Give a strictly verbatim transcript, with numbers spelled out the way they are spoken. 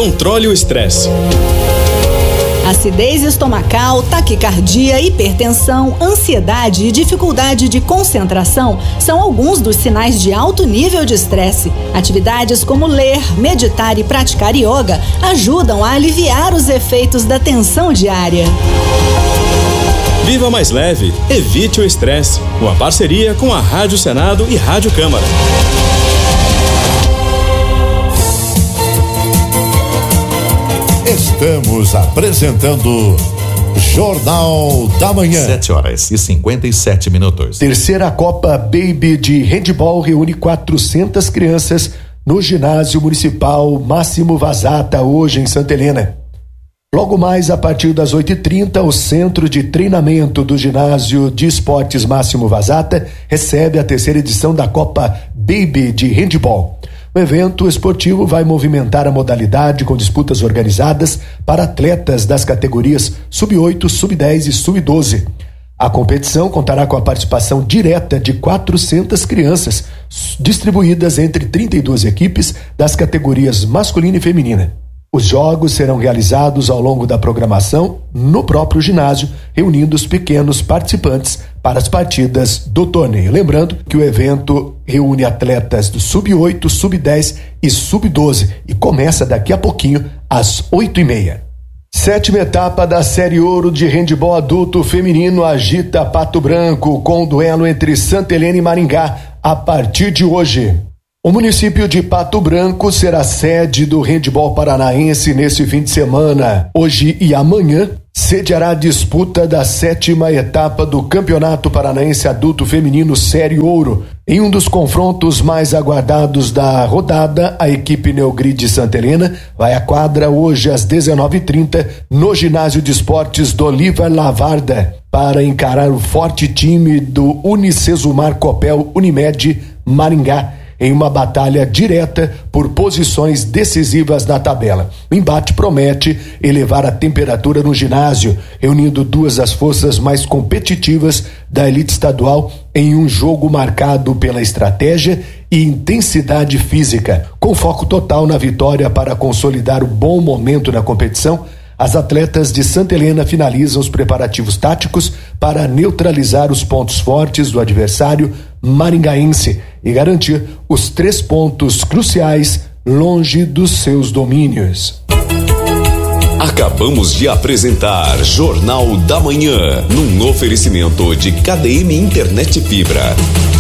Controle o estresse. Acidez estomacal, taquicardia, hipertensão, ansiedade e dificuldade de concentração são alguns dos sinais de alto nível de estresse. Atividades como ler, meditar e praticar yoga ajudam a aliviar os efeitos da tensão diária. Viva mais leve, evite o estresse. Uma parceria com a Rádio Senado e Rádio Câmara. Estamos apresentando Jornal da Manhã. sete horas e cinquenta e sete minutos. Terceira Copa Baby de Handball reúne quatrocentas crianças no ginásio municipal Máximo Vazata, hoje em Santa Helena. Logo mais, a partir das oito e trinta, o Centro de Treinamento do Ginásio de Esportes Máximo Vazata recebe a terceira edição da Copa Baby de Handball. O evento esportivo vai movimentar a modalidade com disputas organizadas para atletas das categorias sub oito, sub dez e sub doze. A competição contará com a participação direta de quatrocentas crianças, distribuídas entre trinta e duas equipes das categorias masculina e feminina. Os jogos serão realizados ao longo da programação no próprio ginásio, reunindo os pequenos participantes para as partidas do torneio. Lembrando que o evento reúne atletas do sub oito, sub dez e sub doze e começa daqui a pouquinho às oito e meia. Sétima etapa da Série Ouro de Handball Adulto Feminino agita Pato Branco com o duelo entre Santa Helena e Maringá a partir de hoje. O município de Pato Branco será sede do handball paranaense nesse fim de semana. Hoje e amanhã, sediará a disputa da sétima etapa do Campeonato Paranaense Adulto Feminino Série Ouro. Em um dos confrontos mais aguardados da rodada, a equipe Neogrid de Santa Helena vai à quadra hoje às dezenove e trinta no ginásio de esportes do Oliva Lavarda para encarar o forte time do Unicesumar Copel Unimed Maringá, em uma batalha direta por posições decisivas na tabela. O embate promete elevar a temperatura no ginásio, reunindo duas das forças mais competitivas da elite estadual em um jogo marcado pela estratégia e intensidade física. Com foco total na vitória para consolidar o bom momento na competição, as atletas de Santa Helena finalizam os preparativos táticos para neutralizar os pontos fortes do adversário maringaense e garantir os três pontos cruciais longe dos seus domínios. Acabamos de apresentar Jornal da Manhã, num oferecimento de K D M Internet Fibra.